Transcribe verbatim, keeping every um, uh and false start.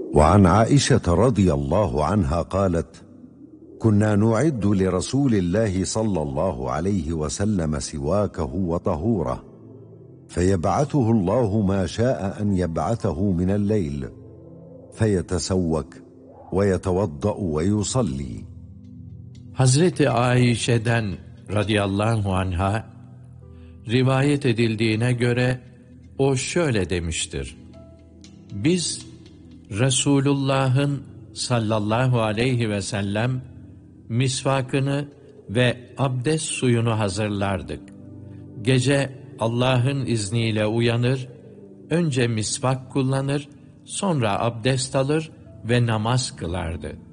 وعن عائشة رضي الله عنها قالت: كنا نعد لرسول الله صلى الله عليه وسلم سواكه وطهوره، فيبعثه الله ما شاء أن يبعثه من الليل، فيتسوك ويتوضأ ويصلي. Hazreti Ayşe'den radıyallahu anha rivayet edildiğine göre o şöyle demiştir: Biz Resulullah'ın sallallahu aleyhi ve sellem misvakını ve abdest suyunu hazırlardık. Gece Allah'ın izniyle uyanır, önce misvak kullanır, sonra abdest alır ve namaz kılardı.